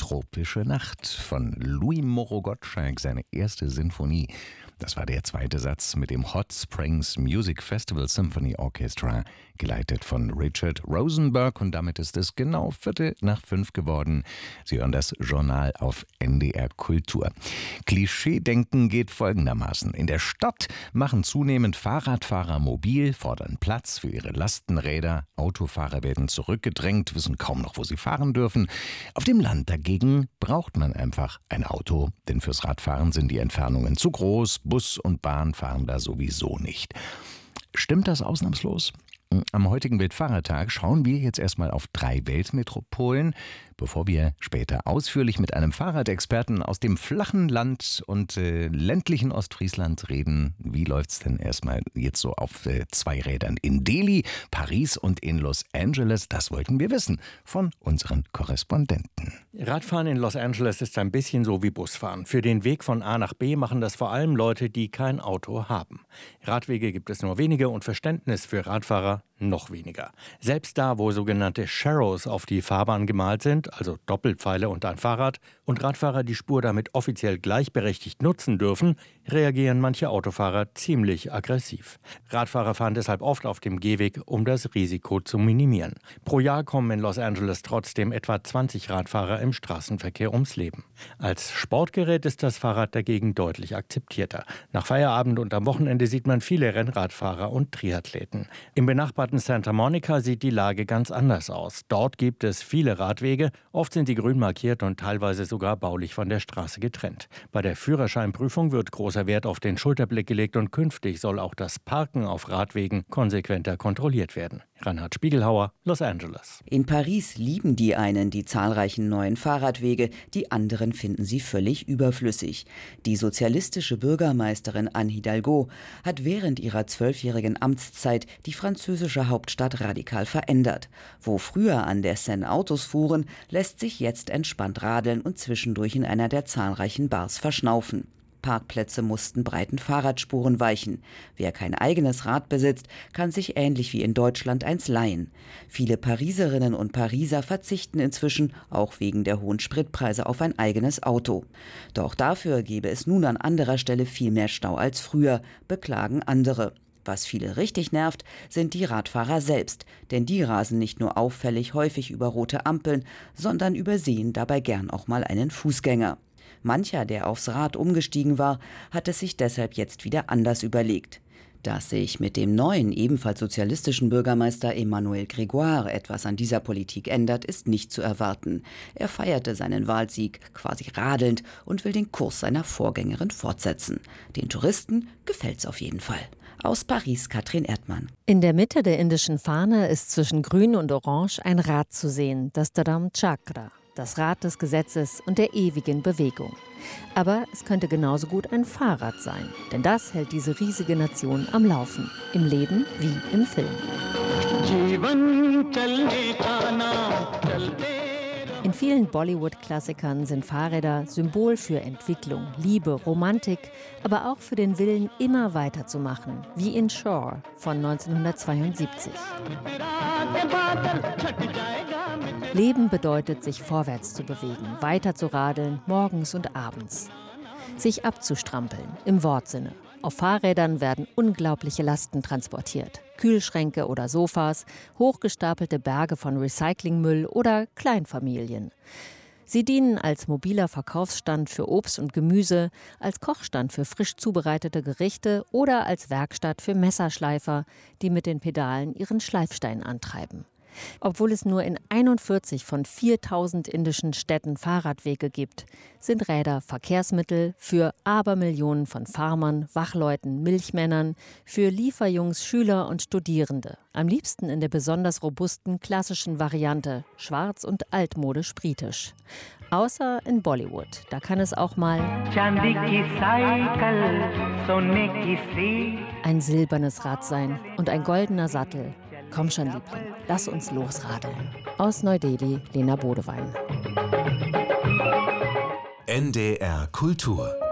Tropische Nacht von Louis-Moreau Gottschalk, seine erste Sinfonie. Das war der zweite Satz mit dem Hot Springs Music Festival Symphony Orchestra, geleitet von Richard Rosenberg. Und damit ist es genau 4:45 geworden. Sie hören das Journal auf NDR Kultur. Klischeedenken geht folgendermaßen. In der Stadt machen zunehmend Fahrradfahrer mobil, fordern Platz für ihre Lastenräder. Autofahrer werden zurückgedrängt, wissen kaum noch, wo sie fahren dürfen. Auf dem Land dagegen braucht man einfach ein Auto, denn fürs Radfahren sind die Entfernungen zu groß. Bus und Bahn fahren da sowieso nicht. Stimmt das ausnahmslos? Am heutigen Weltfahrertag schauen wir jetzt erstmal auf 3 Weltmetropolen, bevor wir später ausführlich mit einem Fahrradexperten aus dem flachen Land und ländlichen Ostfriesland reden. Wie läuft's denn erstmal jetzt so auf 2 Rädern in Delhi, Paris und in Los Angeles? Das wollten wir wissen von unseren Korrespondenten. Radfahren in Los Angeles ist ein bisschen so wie Busfahren. Für den Weg von A nach B machen das vor allem Leute, die kein Auto haben. Radwege gibt es nur wenige und Verständnis für Radfahrer noch weniger. Selbst da, wo sogenannte Sharrows auf die Fahrbahn gemalt sind, also Doppelpfeile und ein Fahrrad, und Radfahrer die Spur damit offiziell gleichberechtigt nutzen dürfen, reagieren manche Autofahrer ziemlich aggressiv. Radfahrer fahren deshalb oft auf dem Gehweg, um das Risiko zu minimieren. Pro Jahr kommen in Los Angeles trotzdem etwa 20 Radfahrer im Straßenverkehr ums Leben. Als Sportgerät ist das Fahrrad dagegen deutlich akzeptierter. Nach Feierabend und am Wochenende sieht man viele Rennradfahrer und Triathleten. Im benachbarten Santa Monica sieht die Lage ganz anders aus. Dort gibt es viele Radwege, oft sind sie grün markiert und teilweise sogar baulich von der Straße getrennt. Bei der Führerscheinprüfung wird großer Wert auf den Schulterblick gelegt und künftig soll auch das Parken auf Radwegen konsequenter kontrolliert werden. Reinhard Spiegelhauer, Los Angeles. In Paris lieben die einen die zahlreichen neuen Fahrradwege, die anderen finden sie völlig überflüssig. Die sozialistische Bürgermeisterin Anne Hidalgo hat während ihrer 12-jährigen Amtszeit die französische Hauptstadt radikal verändert. Wo früher an der Seine Autos fuhren, lässt sich jetzt entspannt radeln und zwischendurch in einer der zahlreichen Bars verschnaufen. Parkplätze mussten breiten Fahrradspuren weichen. Wer kein eigenes Rad besitzt, kann sich ähnlich wie in Deutschland eins leihen. Viele Pariserinnen und Pariser verzichten inzwischen, auch wegen der hohen Spritpreise, auf ein eigenes Auto. Doch dafür gäbe es nun an anderer Stelle viel mehr Stau als früher, beklagen andere. Was viele richtig nervt, sind die Radfahrer selbst, denn die rasen nicht nur auffällig häufig über rote Ampeln, sondern übersehen dabei gern auch mal einen Fußgänger. Mancher, der aufs Rad umgestiegen war, hat es sich deshalb jetzt wieder anders überlegt. Dass sich mit dem neuen, ebenfalls sozialistischen Bürgermeister Emmanuel Grégoire etwas an dieser Politik ändert, ist nicht zu erwarten. Er feierte seinen Wahlsieg quasi radelnd und will den Kurs seiner Vorgängerin fortsetzen. Den Touristen gefällt's auf jeden Fall. Aus Paris, Katrin Erdmann. In der Mitte der indischen Fahne ist zwischen Grün und Orange ein Rad zu sehen, das Dharam Chakra. Das Rad des Gesetzes und der ewigen Bewegung. Aber es könnte genauso gut ein Fahrrad sein, denn das hält diese riesige Nation am Laufen, im Leben wie im Film. In vielen Bollywood-Klassikern sind Fahrräder Symbol für Entwicklung, Liebe, Romantik, aber auch für den Willen, immer weiterzumachen, wie in Shore von 1972. Leben bedeutet, sich vorwärts zu bewegen, weiter zu radeln, morgens und abends. Sich abzustrampeln, im Wortsinne. Auf Fahrrädern werden unglaubliche Lasten transportiert. Kühlschränke oder Sofas, hochgestapelte Berge von Recyclingmüll oder Kleinfamilien. Sie dienen als mobiler Verkaufsstand für Obst und Gemüse, als Kochstand für frisch zubereitete Gerichte oder als Werkstatt für Messerschleifer, die mit den Pedalen ihren Schleifstein antreiben. Obwohl es nur in 41 von 4000 indischen Städten Fahrradwege gibt, sind Räder Verkehrsmittel für Abermillionen von Farmern, Wachleuten, Milchmännern, für Lieferjungs, Schüler und Studierende. Am liebsten in der besonders robusten klassischen Variante, schwarz und altmodisch britisch. Außer in Bollywood, da kann es auch mal ein silbernes Rad sein und ein goldener Sattel. Komm schon, Liebling, lass uns losradeln. Aus Neu-Delhi, Lena Bodewein. NDR Kultur